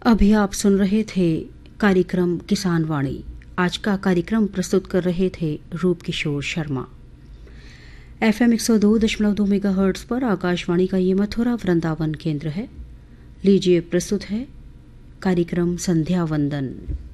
अभी आप सुन रहे थे कार्यक्रम किसान वाणी। आज का कार्यक्रम प्रस्तुत कर रहे थे रूप किशोर शर्मा। FM 102.2 मेगाहर्ट्ज पर आकाशवाणी का ये मथुरा वृंदावन केंद्र है। लीजिए प्रस्तुत है कार्यक्रम संध्या वंदन।